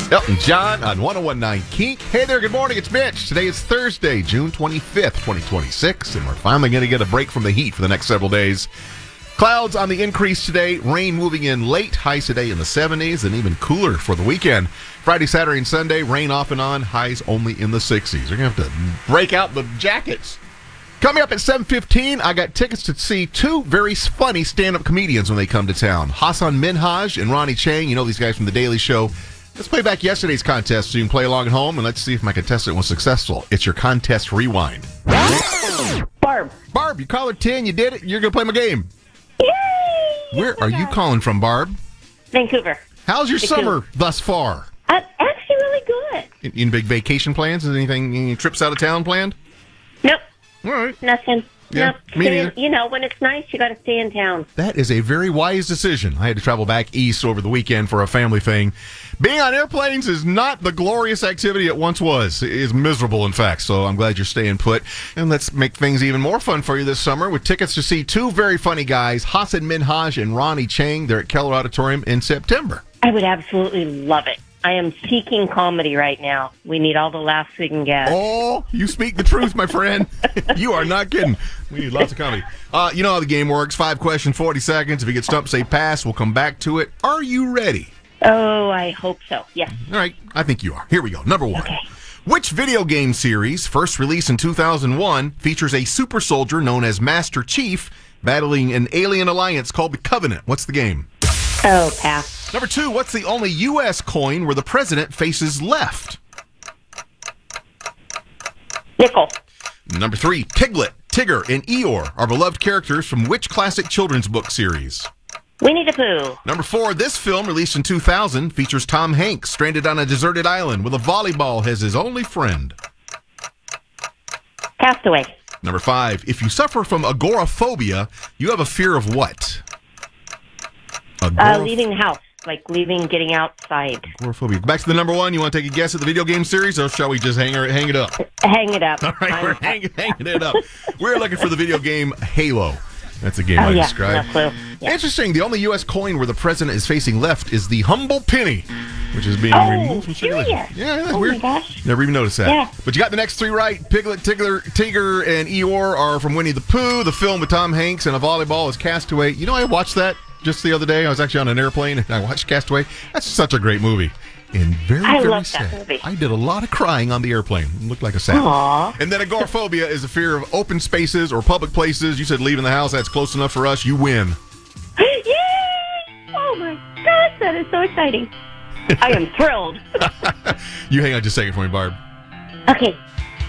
Elton John on 101.9 Kink. Hey there, good morning. It's Mitch. Today is Thursday, June 25th, 2026, and we're finally going to get a break from the heat for the next several days. Clouds on the increase today, rain moving in late, highs today in the 70s, and even cooler for the weekend. Friday, Saturday, and Sunday, rain off and on, highs only in the 60s. You're going to have to break out the jackets. Coming up at 7:15, I got tickets to see two very funny stand-up comedians when they come to town. Hasan Minhaj and Ronnie Chang. You know these guys from The Daily Show. Let's play back yesterday's contest so you can play along at home, and let's see if my contestant was successful. It's your contest rewind. Barb, you called 10, you did it. You're going to play my game. Yay! Where are you calling from, Barb? Vancouver. How's your summer thus far? Actually really good. Any big vacation plans? Is anything, any trips out of town planned? Nope. All right. Nothing. Yeah, nope. me neither. You know, when it's nice, you got to stay in town. That is a very wise decision. I had to travel back east over the weekend for a family thing. Being on airplanes is not the glorious activity it once was. It is miserable, in fact, so I'm glad you're staying put. And let's make things even more fun for you this summer with tickets to see two very funny guys, Hasan Minhaj and Ronnie Chang. They're at Keller Auditorium in September. I would absolutely love it. I am seeking comedy right now. We need all the laughs we can get. Oh, you speak the truth, my friend. You are not kidding. We need lots of comedy. You know how the game works. 5 questions, 40 seconds. If you get stumped, say pass. We'll come back to it. Are you ready? Oh, I hope so. Yes. All right. I think you are. Here we go. Number 1. Okay. Which video game series, first released in 2001, features a super soldier known as Master Chief battling an alien alliance called the Covenant? What's the game? Oh, pass. Number 2, what's the only U.S. coin where the president faces left? Nickel. Number 3, Piglet, Tigger, and Eeyore are beloved characters from which classic children's book series? Winnie the Pooh. Number 4, this film, released in 2000, features Tom Hanks stranded on a deserted island with a volleyball as his only friend. Castaway. Number 5, if you suffer from agoraphobia, you have a fear of what? Leaving the house. Like getting outside. Agoraphobia. Back to the number 1. You want to take a guess at the video game series, or shall we just hang it up? Hang it up. All right, we're hanging it up. We're looking for the video game Halo. That's a game I described. No clue. Yeah. Interesting. The only U.S. coin where the president is facing left is the humble penny, which is being removed from circulation. Yeah, that's weird. My gosh. Never even noticed that. Yeah. But you got the next 3 right. Piglet, Tigger, and Eeyore are from Winnie the Pooh. The film with Tom Hanks and a volleyball is Castaway. You know, I watched that just the other day. I was actually on an airplane and I watched Castaway. That's such a great movie. And very love sad. that movie. I did a lot of crying on the airplane. It looked like a sad. Aww. And then agoraphobia is a fear of open spaces or public places. You said leaving the house. That's close enough for us. You win. Yay! Oh my gosh, that is so exciting. I am thrilled. You hang on just a second for me, Barb. Okay.